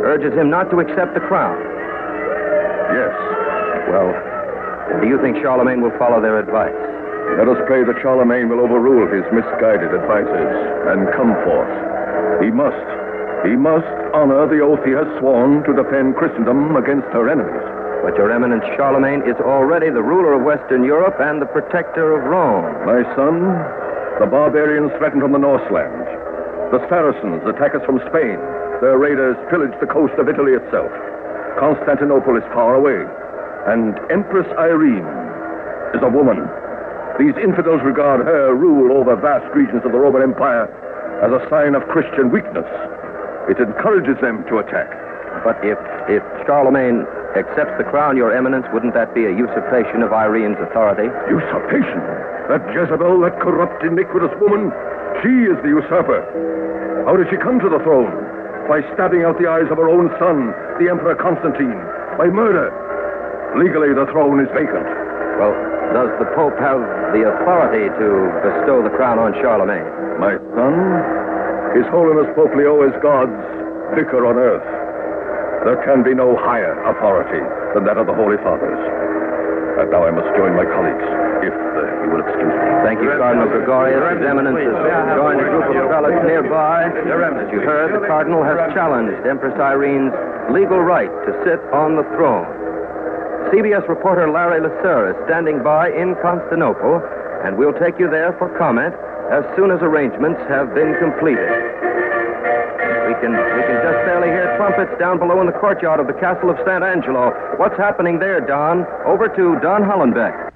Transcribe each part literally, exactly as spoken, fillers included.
urges him not to accept the crown. Yes. Well, do you think Charlemagne will follow their advice? Let us pray that Charlemagne will overrule his misguided advisors and come forth. He must. He must honor the oath he has sworn to defend Christendom against her enemies. But your eminence, Charlemagne is already the ruler of Western Europe and the protector of Rome. My son, the barbarians threaten from the Northland. The Saracens attack us from Spain. Their raiders pillage the coast of Italy itself. Constantinople is far away. And Empress Irene is a woman. These infidels regard her rule over vast regions of the Roman Empire as a sign of Christian weakness. It encourages them to attack. But if, if Charlemagne accepts the crown, your eminence, wouldn't that be a usurpation of Irene's authority? Usurpation? That Jezebel, that corrupt, iniquitous woman, she is the usurper. How did she come to the throne? By stabbing out the eyes of her own son, the Emperor Constantine, by murder. Legally, the throne is vacant. Well, does the Pope have the authority to bestow the crown on Charlemagne? My son, His Holiness Pope Leo is God's vicar on earth. There can be no higher authority than that of the Holy Fathers. And now I must join my colleagues, if uh, you will excuse me. Thank you, Cardinal Gregorius. His Eminence has joined a group of prelates nearby. As you heard, the Cardinal has challenged Empress Irene's legal right to sit on the throne. C B S reporter Larry Lasser is standing by in Constantinople, and we'll take you there for comment as soon as arrangements have been completed. We can we can just barely hear trumpets down below in the courtyard of the Castle of San Angelo. What's happening there, Don? Over to Don Hollenbeck.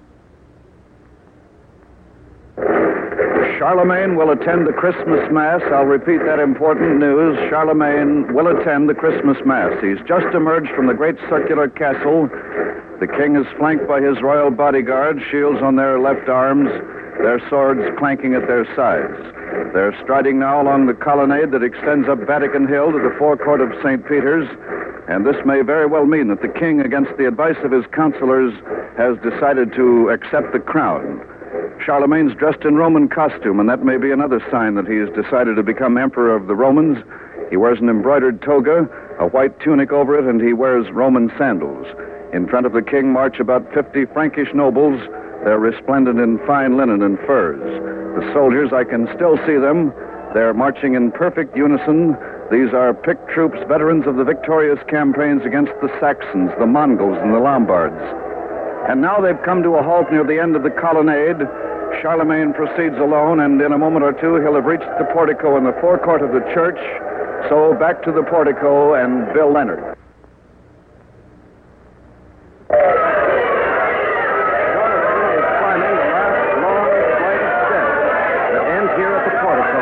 Charlemagne will attend the Christmas Mass. I'll repeat that important news. Charlemagne will attend the Christmas Mass. He's just emerged from the great circular castle. The king is flanked by his royal bodyguard, shields on their left arms, their swords clanking at their sides. They're striding now along the colonnade that extends up Vatican Hill to the forecourt of Saint Peter's, and this may very well mean that the king, against the advice of his counselors, has decided to accept the crown. Charlemagne's dressed in Roman costume, and that may be another sign that he has decided to become emperor of the Romans. He wears an embroidered toga, a white tunic over it, and he wears Roman sandals. In front of the king march about fifty Frankish nobles. They're resplendent in fine linen and furs. The soldiers, I can still see them. They're marching in perfect unison. These are picked troops, veterans of the victorious campaigns against the Saxons, the Mongols, and the Lombards. And now they've come to a halt near the end of the colonnade. Charlemagne proceeds alone, and in a moment or two he'll have reached the portico in the forecourt of the church. So back to the portico and Bill Leonard. Charlemagne is climbing the last long flight of steps that ends here at the portico.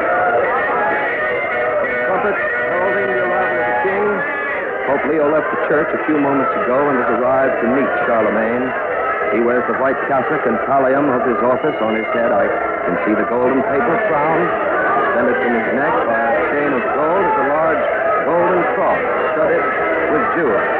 The trumpets heralding the arrival of the king. Pope Leo left the church a few moments ago and has arrived to meet Charlemagne. He wears the white cassock and pallium of his office on his head. I can see the golden paper crown. Suspended from his neck by a chain of gold is a large golden cross studded with jewels.